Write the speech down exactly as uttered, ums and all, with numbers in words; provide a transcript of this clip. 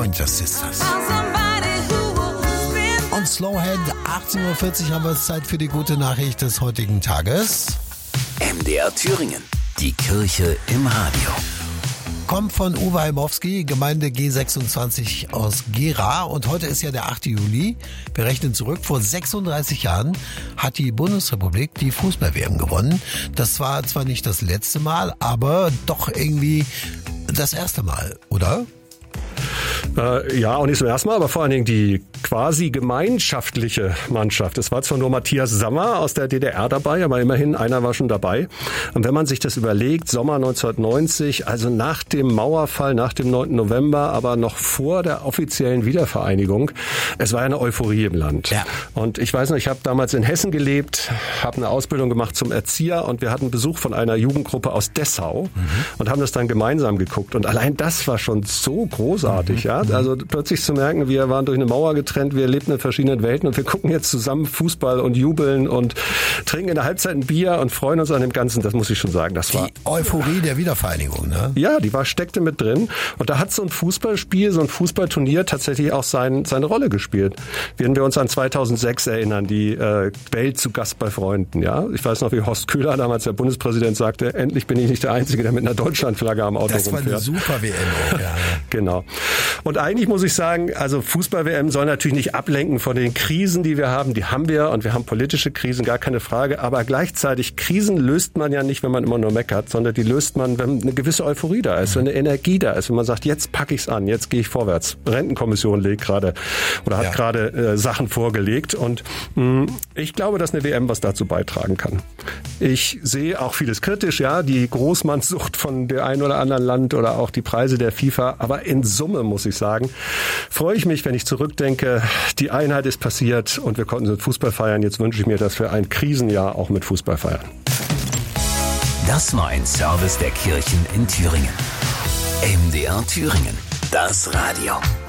Pointer Sisters. Und Slowhead, achtzehn Uhr vierzig haben wir Zeit für die gute Nachricht des heutigen Tages. M D R Thüringen, die Kirche im Radio. Kommt von Uwe Heimowski, Gemeinde G sechsundzwanzig aus Gera. Und heute ist ja der achte Juli. Wir rechnen zurück. Vor sechsunddreißig Jahren hat die Bundesrepublik die Fußball-W M gewonnen. Das war zwar nicht das letzte Mal, aber doch irgendwie das erste Mal, oder? Äh, ja, auch nicht zum ersten Mal, aber vor allen Dingen die quasi gemeinschaftliche Mannschaft. Es war zwar nur Matthias Sammer aus der D D R dabei, aber immerhin einer war schon dabei. Und wenn man sich das überlegt, Sommer neunzehnhundertneunzig, also nach dem Mauerfall, nach dem neunten November, aber noch vor der offiziellen Wiedervereinigung, es war eine Euphorie im Land. Ja. Und ich weiß noch, ich habe damals in Hessen gelebt, habe eine Ausbildung gemacht zum Erzieher und wir hatten Besuch von einer Jugendgruppe aus Dessau mhm. und haben das dann gemeinsam geguckt. Und allein das war schon so großartig, mhm. ja. Also plötzlich zu merken, wir waren durch eine Mauer getrennt, wir lebten in verschiedenen Welten und wir gucken jetzt zusammen Fußball und jubeln und trinken in der Halbzeit ein Bier und freuen uns an dem Ganzen. Das muss ich schon sagen, das war... Die Euphorie der Wiedervereinigung, ne? Ja, die war, steckte mit drin. Und da hat so ein Fußballspiel, so ein Fußballturnier tatsächlich auch sein, seine Rolle gespielt. Wenn wir uns an zweitausendsechs erinnern, die äh, Welt zu Gast bei Freunden, ja. Ich weiß noch, wie Horst Köhler, damals der Bundespräsident, sagte, endlich bin ich nicht der Einzige, der mit einer Deutschlandflagge am Auto rumfährt. Das war eine super W M auch, ja. Genau. Und eigentlich muss ich sagen, also Fußball-W M soll natürlich nicht ablenken von den Krisen, die wir haben. Die haben wir und wir haben politische Krisen, gar keine Frage. Aber gleichzeitig, Krisen löst man ja nicht, wenn man immer nur meckert, sondern die löst man, wenn eine gewisse Euphorie da ist, wenn eine Energie da ist, wenn man sagt, jetzt packe ich's an, jetzt gehe ich vorwärts. Rentenkommission legt gerade oder hat ja. gerade äh, Sachen vorgelegt und mh, ich glaube, dass eine W M was dazu beitragen kann. Ich sehe auch vieles kritisch, ja, die Großmannssucht von der einen oder anderen Land oder auch die Preise der FIFA, aber in Summe muss ich sagen, freue ich mich, wenn ich zurückdenke, die Einheit ist passiert und wir konnten mit Fußball feiern. Jetzt wünsche ich mir, dass wir ein Krisenjahr auch mit Fußball feiern. Das war ein Service der Kirchen in Thüringen. M D R Thüringen, das Radio.